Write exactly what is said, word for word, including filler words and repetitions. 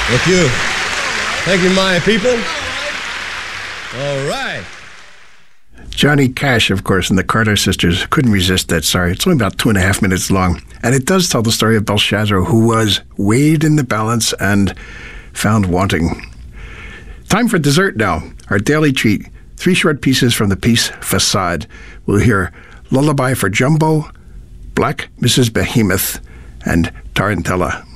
Thank you. Thank you, my people. All right. Johnny Cash, of course, and the Carter sisters couldn't resist that story. It's only about two and a half minutes long. And it does tell the story of Belshazzar, who was weighed in the balance and found wanting. Time for dessert now. Our daily treat. Three short pieces from the piece Facade. We'll hear Lullaby for Jumbo, Black Missus Behemoth, and Tarantella.